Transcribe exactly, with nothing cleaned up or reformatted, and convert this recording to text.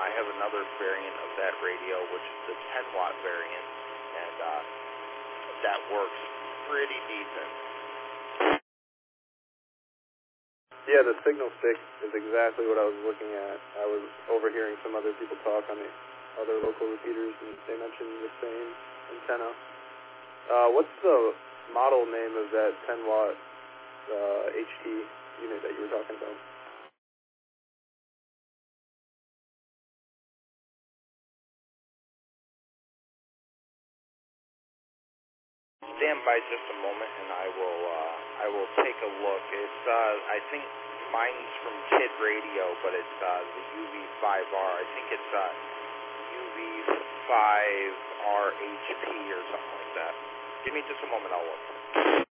I have another variant of that radio, which is the ten watt variant, and uh, that works pretty decent. Yeah, the signal stick is exactly what I was looking at. I was overhearing some other people talk on the other local repeaters, and they mentioned the same antenna. Uh, what's the model name of that ten watt uh, H T unit that you were talking about? Stand by just a moment, and I will uh, I will take a look. It's uh, I think mine's from Kid Radio, but it's uh, the U V five R. I think it's uh, U V five R H P or something like that. Give me just a moment, I'll look.